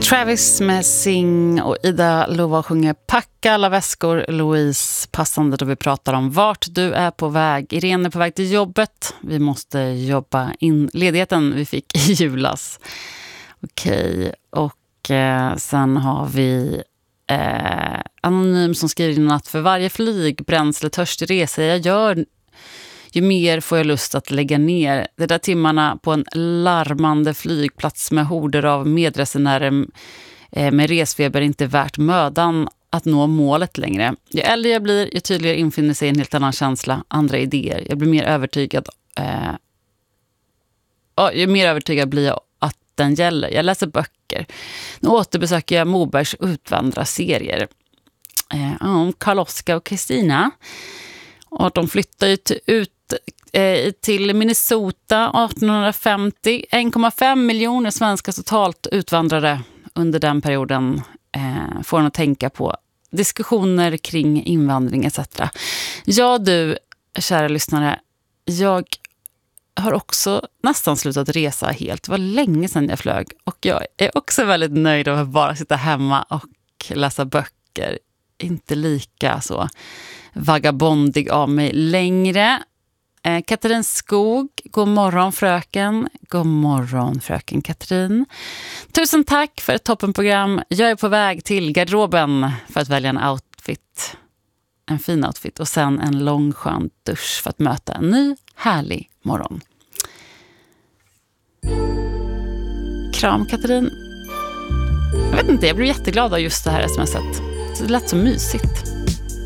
Travis med Sing och Ida Lova sjunger Packa alla väskor. Louise passande då vi pratar om vart du är på väg. Irene är på väg till jobbet. Vi måste jobba in ledigheten vi fick i julas. Okej, och sen har vi Anonym som skriver in att för varje flygbränsletörstig resa jag gör, ju mer får jag lust att lägga ner. De där timmarna på en larmande flygplats med horder av medresenärer med resfeber är inte värt mödan att nå målet längre. Ju äldre jag blir, ju tydligare infinner sig en helt annan känsla, andra idéer. Jag blir mer övertygad. Ju mer övertygad blir jag att den gäller. Jag läser böcker. Nu återbesöker jag Mobergs utvandrarserier. Om Karl-Oskar och Kristina. Och de flyttar ju till Minnesota 1850. 1,5 miljoner svenska totalt utvandrare under den perioden får en att tänka på diskussioner kring invandring etc. Ja du, kära lyssnare, jag har också nästan slutat resa helt. Det var länge sedan jag flög och jag är också väldigt nöjd av att bara sitta hemma och läsa böcker. Inte lika så vagabondig av mig längre. Katrin Skog, god morgon fröken. God morgon fröken Katrin. Tusen tack för ett toppenprogram. Jag är på väg till garderoben för att välja en outfit. En fin outfit och sen en lång skön dusch för att möta en ny härlig morgon. Kram Katrin. Jag vet inte, jag blev jätteglad av just det här smset. Det lät så mysigt.